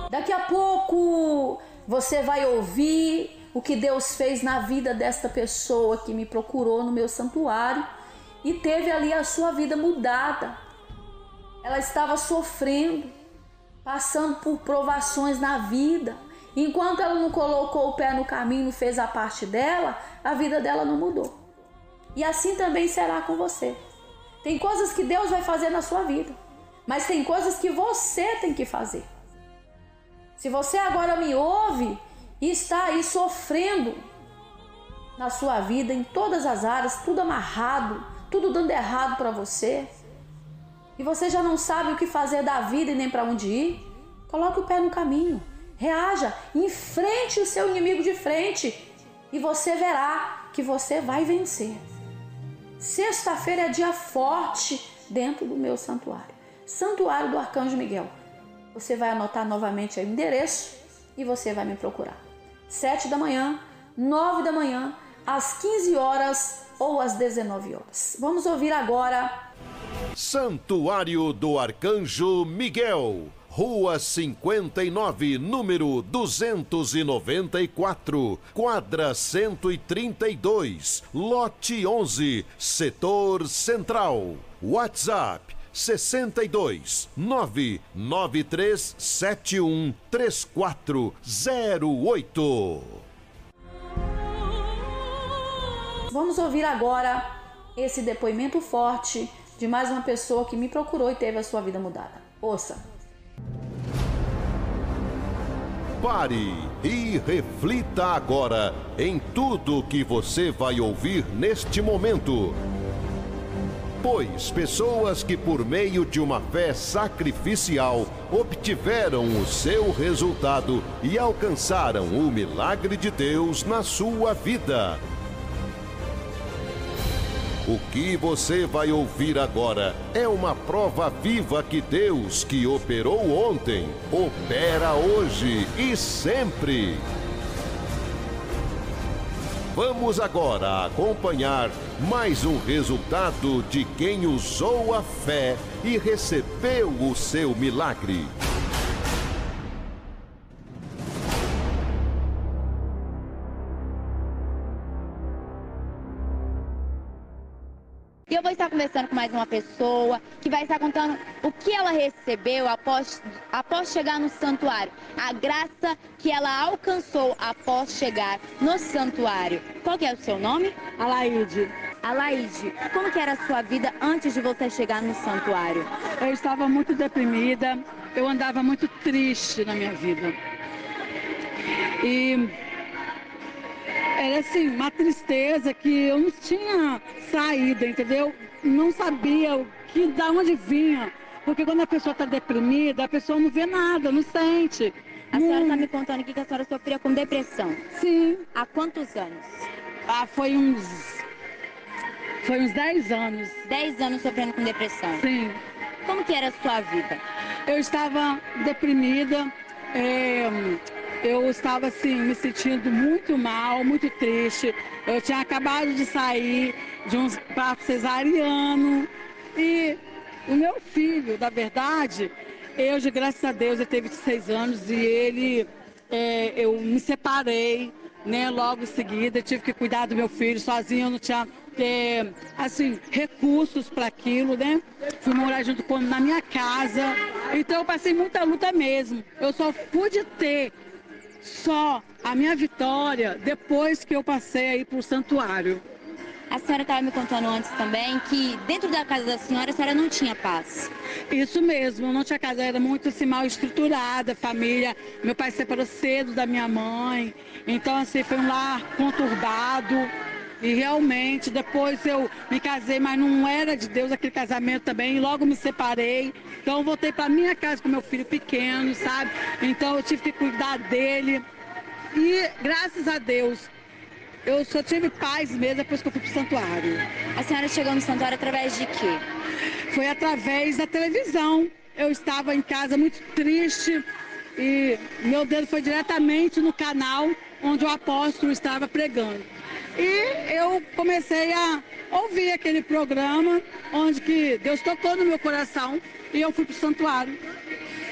Daqui a pouco você vai ouvir o que Deus fez na vida desta pessoa que me procurou no meu santuário e teve ali a sua vida mudada. Ela estava sofrendo, passando por provações na vida. Enquanto ela não colocou o pé no caminho, não fez a parte dela, a vida dela não mudou. E assim também será com você. Tem coisas que Deus vai fazer na sua vida, mas tem coisas que você tem que fazer. Se você agora me ouve e está aí sofrendo na sua vida, em todas as áreas, tudo amarrado, tudo dando errado para você, e você já não sabe o que fazer da vida e nem para onde ir, coloque o pé no caminho, reaja, enfrente o seu inimigo de frente e você verá que você vai vencer. Sexta-feira é dia forte dentro do meu santuário, Santuário do Arcanjo Miguel. Você vai anotar novamente aí o endereço e você vai me procurar. 7 da manhã, 9 da manhã, às 15 horas ou às 19 horas. Vamos ouvir agora. Santuário do Arcanjo Miguel, Rua 59, número 294, quadra 132, lote 11, setor central. WhatsApp 62 99371 3408. Vamos ouvir agora esse depoimento forte de mais uma pessoa que me procurou e teve a sua vida mudada. Ouça. Pare e reflita agora em tudo que você vai ouvir neste momento. Pois pessoas que por meio de uma fé sacrificial obtiveram o seu resultado e alcançaram o milagre de Deus na sua vida. O que você vai ouvir agora é uma prova viva que Deus, que operou ontem, opera hoje e sempre. Vamos agora acompanhar mais um resultado de quem usou a fé e recebeu o seu milagre. E eu vou estar conversando com mais uma pessoa que vai estar contando o que ela recebeu após chegar no santuário. A graça que ela alcançou após chegar no santuário. Qual que é o seu nome? Alaide. Alaide, como que era a sua vida antes de você chegar no santuário? Eu estava muito deprimida, eu andava muito triste na minha vida. E era assim, uma tristeza que eu não tinha saída, entendeu? Não sabia da onde vinha. Porque quando a pessoa está deprimida, a pessoa não vê nada, não sente. A senhora está me contando aqui que a senhora sofria com depressão. Sim. Há quantos anos? Foi uns 10 anos. 10 anos sofrendo com depressão? Sim. Como que era a sua vida? Eu estava deprimida, eu estava assim, me sentindo muito mal, muito triste. Eu tinha acabado de sair de um parto cesariano e o meu filho, na verdade, graças a Deus, ele teve 26 anos e eu me separei, né, logo em seguida. Eu tive que cuidar do meu filho sozinho, eu não tinha assim, recursos para aquilo, né? Fui morar junto com ele na minha casa, então eu passei muita luta mesmo. Eu só pude ter a minha vitória depois que eu passei aí pro santuário. A senhora estava me contando antes também que dentro da casa da senhora a senhora não tinha paz. Isso mesmo, não tinha casa, era muito assim, mal estruturada, família. Meu pai se separou cedo da minha mãe, então assim, foi um lar conturbado. E realmente, depois eu me casei, mas não era de Deus aquele casamento também, e logo me separei. Então eu voltei para minha casa com meu filho pequeno, sabe? Então eu tive que cuidar dele. E graças a Deus, eu só tive paz mesmo depois que eu fui pro santuário. A senhora chegou no santuário através de quê? Foi através da televisão. Eu estava em casa muito triste e meu dedo foi diretamente no canal onde o apóstolo estava pregando. E eu comecei a ouvir aquele programa onde que Deus tocou no meu coração e eu fui pro santuário.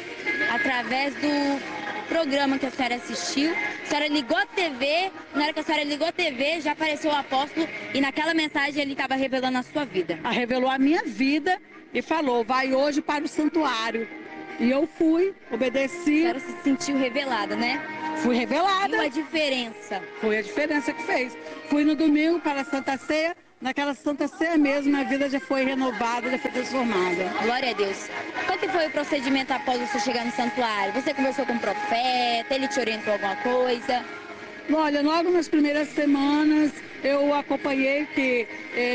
através do programa que a senhora assistiu. A senhora ligou a TV, na hora que a senhora ligou a TV, já apareceu o apóstolo e naquela mensagem ele estava revelando a sua vida. Revelou a minha vida e falou, vai hoje para o santuário. E eu fui, obedeci. A senhora se sentiu revelada, né? Fui revelada. Viu a diferença? Foi a diferença que fez. Fui no domingo para a Santa Ceia. Naquela Santa Ceia mesmo, a vida já foi renovada, já foi transformada. Glória a Deus. Qual que foi o procedimento após você chegar no santuário? Você conversou com o profeta, ele te orientou alguma coisa? Olha, logo nas primeiras semanas eu acompanhei que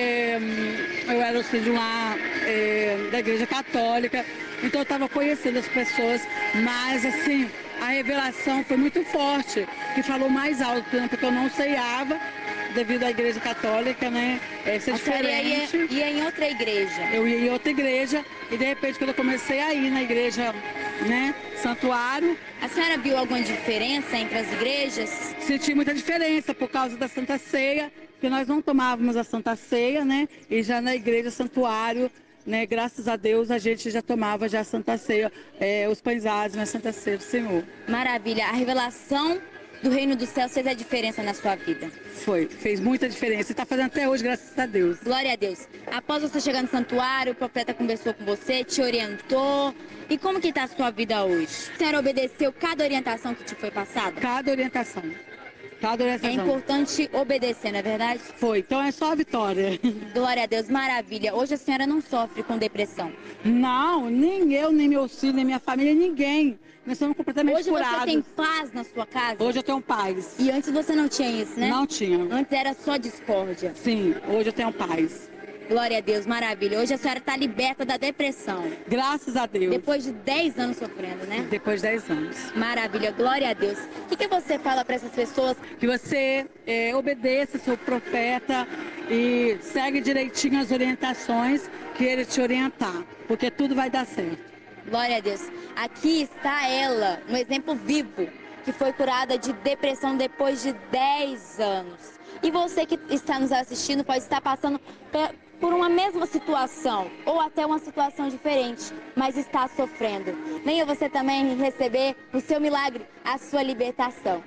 eu era auxílio lá da Igreja Católica, então eu estava conhecendo as pessoas, mas assim, a revelação foi muito forte, que falou mais alto, porque eu não ceiava, devido à Igreja Católica, né? Ser diferente. Ia em outra igreja? Eu ia em outra igreja e de repente quando eu comecei a ir na igreja, né, santuário. A senhora viu alguma diferença entre as igrejas? Senti muita diferença por causa da Santa Ceia, que nós não tomávamos a Santa Ceia, né? E já na igreja santuário, né, graças a Deus a gente já tomava já a Santa Ceia, os pães ázimos, a Santa Ceia do Senhor. Maravilha. A revelação do reino dos céus fez a diferença na sua vida? Fez muita diferença. E está fazendo até hoje, graças a Deus. Glória a Deus. Após você chegar no santuário, o profeta conversou com você, te orientou. E como que está a sua vida hoje? A senhora obedeceu cada orientação que te foi passada? Cada orientação. Cada orientação. É importante obedecer, não é verdade? Foi. Então é só a vitória. Glória a Deus. Maravilha. Hoje a senhora não sofre com depressão? Não, nem eu, nem meu filho, nem minha família, ninguém. Nós estamos completamente curados. Hoje você tem paz na sua casa? Hoje eu tenho paz. E antes você não tinha isso, né? Não tinha. Antes era só discórdia. Sim, hoje eu tenho paz. Glória a Deus, maravilha. Hoje a senhora está liberta da depressão. Graças a Deus. Depois de 10 anos sofrendo, né? Depois de 10 anos. Maravilha, glória a Deus. O que você fala para essas pessoas? Que você obedeça seu profeta e segue direitinho as orientações que ele te orientar, porque tudo vai dar certo. Glória a Deus. Aqui está ela, um exemplo vivo, que foi curada de depressão depois de 10 anos. E você que está nos assistindo pode estar passando por uma mesma situação, ou até uma situação diferente, mas está sofrendo. Venha você também receber o seu milagre, a sua libertação.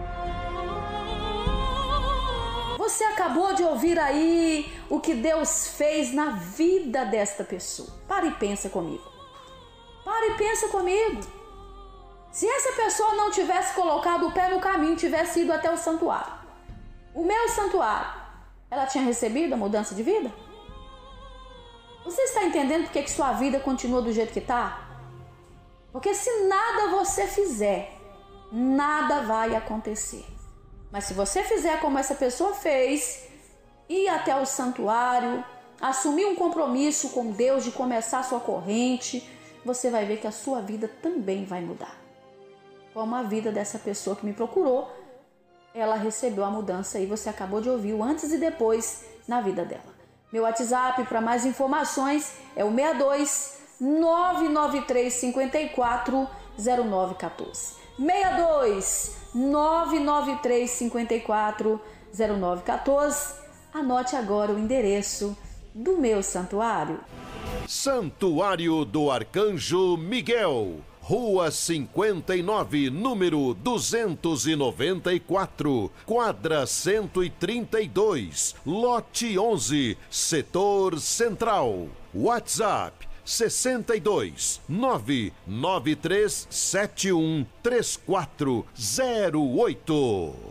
Você acabou de ouvir aí o que Deus fez na vida desta pessoa. Para e pensa comigo. Para e pensa comigo. Se essa pessoa não tivesse colocado o pé no caminho, tivesse ido até o santuário, o meu santuário, ela tinha recebido a mudança de vida? Você está entendendo por que sua vida continua do jeito que está? Porque se nada você fizer, nada vai acontecer. Mas se você fizer como essa pessoa fez, ir até o santuário, assumir um compromisso com Deus de começar a sua corrente, você vai ver que a sua vida também vai mudar. Como a vida dessa pessoa que me procurou, ela recebeu a mudança e você acabou de ouvir o antes e depois na vida dela. Meu WhatsApp para mais informações é o 62 993 54 0914. 62 993 54 0914. Anote agora o endereço do meu santuário. Santuário do Arcanjo Miguel, Rua 59, número 294, quadra 132, lote 11, setor central. WhatsApp 62 99371 3408.